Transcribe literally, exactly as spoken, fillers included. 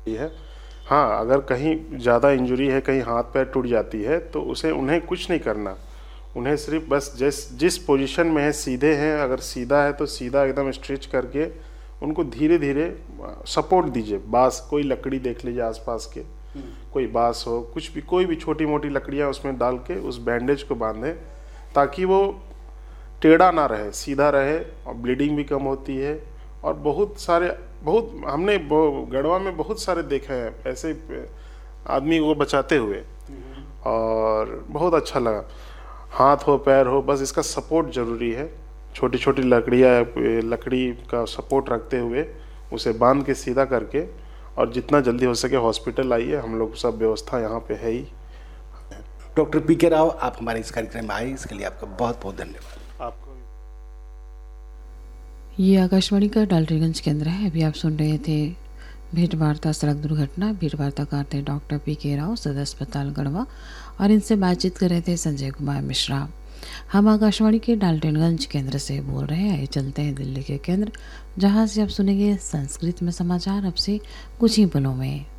है। हाँ, अगर कहीं ज़्यादा इंजरी है, कहीं हाथ पैर टूट जाती है तो उसे उन्हें कुछ नहीं करना। उन्हें सिर्फ बस जिस जिस पोजीशन में है, सीधे हैं, अगर सीधा है तो सीधा एकदम स्ट्रेच करके उनको धीरे धीरे सपोर्ट दीजिए। बांस, कोई लकड़ी देख लीजिए आसपास के, कोई बांस हो, कुछ भी, कोई भी छोटी मोटी लकड़ियाँ उसमें डाल के उस बैंडेज को बांधें ताकि वो टेढ़ा ना रहे, सीधा रहे, और ब्लीडिंग भी कम होती है। और बहुत सारे बहुत हमने गढ़वा में बहुत सारे देखे हैं ऐसे आदमी को बचाते हुए, और बहुत अच्छा लगा। हाथ हो पैर हो, बस इसका सपोर्ट ज़रूरी है। छोटी छोटी लकड़ियाँ, लकड़ी का सपोर्ट रखते हुए उसे बांध के सीधा करके, और जितना जल्दी हो सके हॉस्पिटल आइए, हम लोग सब व्यवस्था यहाँ पे है ही। डॉक्टर पी के राव, आप हमारे इस कार्यक्रम में आए, इसके लिए आपका बहुत बहुत धन्यवाद। आपको ये आकाशवाणी का डाल्टनगंज केंद्र है। अभी आप सुन रहे थे भेंट वार्ता सड़क दुर्घटना। भेंट वार्ताकार थे डॉक्टर पी के राव, सदर अस्पताल गढ़वा, और इनसे बातचीत कर रहे थे संजय कुमार मिश्रा। हम आकाशवाणी के डाल्टनगंज केंद्र से बोल रहे हैं। चलते हैं दिल्ली के केंद्र, जहां से आप सुनेंगे संस्कृत में समाचार अब से कुछ ही पलों में।